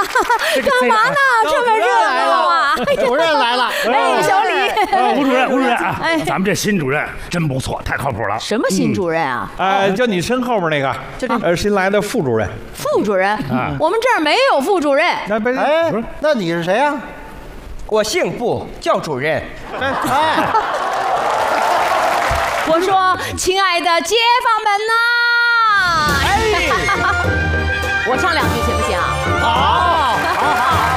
干嘛呢？这么热闹啊！ 主任来了， 哎，小李， 吴主任啊，咱们这新主任真不错，太靠谱了。 什么新主任啊？ 就你身后面那个， 就这新来的副主任。 副主任，我们这儿没有副主任。 那不是， 哎，那你是谁呀？ 我姓布，叫主任。 哎， 我说，亲爱的街坊们呐！哎，我唱两句行不行啊？ 好，好，好。